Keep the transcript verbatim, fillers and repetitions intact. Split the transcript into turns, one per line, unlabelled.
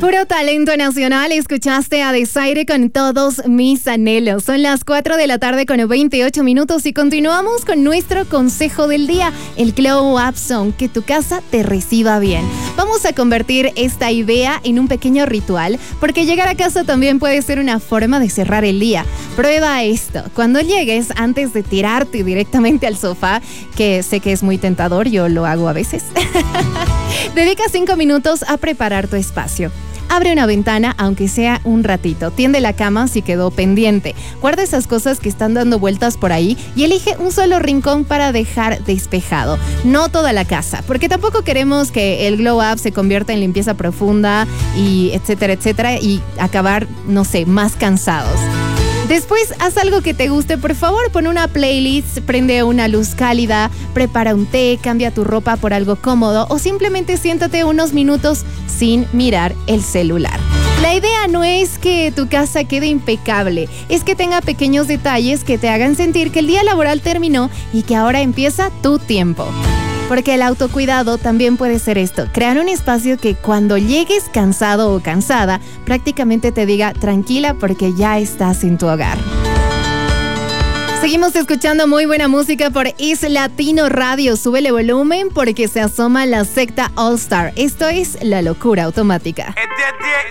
Puro talento nacional, escuchaste a Desaire con Todos Mis Anhelos. Son las cuatro de la tarde con veintiocho minutos y continuamos con nuestro consejo del día, el Glow Up Song, que tu casa te reciba bien. Vamos a convertir esta idea en un pequeño ritual, porque llegar a casa también puede ser una forma de cerrar el día. Prueba esto, cuando llegues, antes de tirarte directamente al sofá, que sé que es muy tentador, yo lo hago a veces, dedica cinco minutos a preparar tu espacio. Abre una ventana, aunque sea un ratito. Tiende la cama si quedó pendiente. Guarda esas cosas que están dando vueltas por ahí y elige un solo rincón para dejar despejado. No toda la casa, porque tampoco queremos que el glow up se convierta en limpieza profunda y etcétera, etcétera, y acabar, no sé, más cansados. Después, haz algo que te guste, por favor, pon una playlist, prende una luz cálida, prepara un té, cambia tu ropa por algo cómodo o simplemente siéntate unos minutos sin mirar el celular. La idea no es que tu casa quede impecable, es que tenga pequeños detalles que te hagan sentir que el día laboral terminó y que ahora empieza tu tiempo. Porque el autocuidado también puede ser esto, crear un espacio que cuando llegues cansado o cansada, prácticamente te diga tranquila porque ya estás en tu hogar. Seguimos escuchando muy buena música por Es Latino Radio. Súbele volumen porque se asoma la secta All Star. Esto es La Locura Automática.